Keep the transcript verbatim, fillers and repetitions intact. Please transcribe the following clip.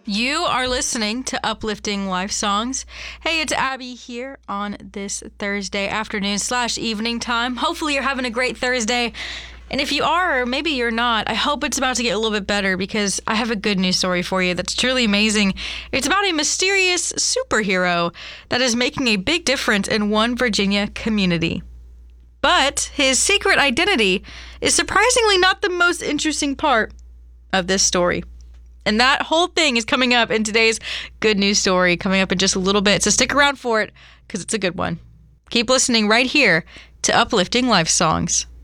You are listening to Uplifting Life Songs. Hey, it's Abby here on this Thursday afternoon slash evening time. Hopefully you're having a great Thursday. And if you are, or maybe you're not, I hope it's about to get a little bit better because I have a good news story for you that's truly amazing. It's about a mysterious superhero that is making a big difference in one Virginia community. But his secret identity is surprisingly not the most interesting part of this story. And that whole thing is coming up in today's good news story, coming up in just a little bit. So stick around for it because it's a good one. Keep listening right here to Uplifting Life Songs.